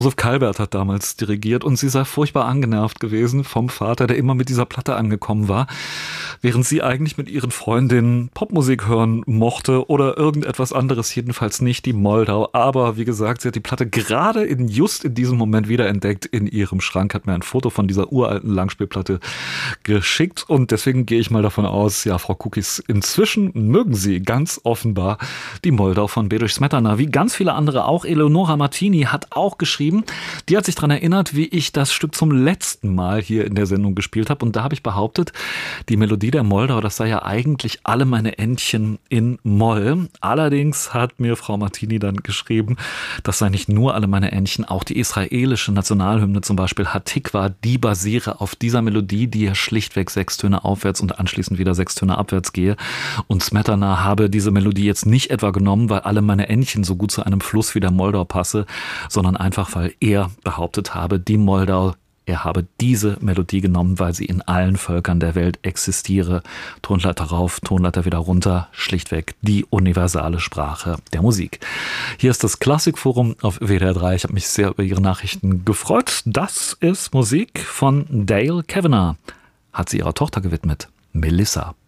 Josef Calbert hat damals dirigiert und sie sei furchtbar angenervt gewesen vom Vater, der immer mit dieser Platte angekommen war, während sie eigentlich mit ihren Freundinnen Popmusik hören mochte oder irgendetwas anderes, jedenfalls nicht die Moldau. Aber wie gesagt, sie hat die Platte gerade just in diesem Moment wiederentdeckt in ihrem Schrank, hat mir ein Foto von dieser uralten Langspielplatte geschickt und deswegen gehe ich mal davon aus, ja, Frau Kukis, inzwischen mögen Sie ganz offenbar die Moldau von Bedřich Smetana, wie ganz viele andere auch. Eleonora Martini hat auch geschrieben, die hat sich daran erinnert, wie ich das Stück zum letzten Mal hier in der Sendung gespielt habe. Und da habe ich behauptet, die Melodie der Moldau, das sei ja eigentlich Alle meine Entchen in Moll. Allerdings hat mir Frau Martini dann geschrieben, das sei nicht nur Alle meine Entchen, auch die israelische Nationalhymne zum Beispiel Hatikva, die basiere auf dieser Melodie, die ja schlichtweg 6 Töne aufwärts und anschließend wieder 6 Töne abwärts gehe. Und Smetana habe diese Melodie jetzt nicht etwa genommen, weil Alle meine Entchen so gut zu einem Fluss wie der Moldau passe, sondern einfach, weil er behauptet habe, die Moldau, er habe diese Melodie genommen, weil sie in allen Völkern der Welt existiere. Tonleiter rauf, Tonleiter wieder runter, schlichtweg die universale Sprache der Musik. Hier ist das Klassikforum auf WDR 3. Ich habe mich sehr über Ihre Nachrichten gefreut. Das ist Musik von Dale Kavanagh. Hat sie ihrer Tochter gewidmet, Melissa.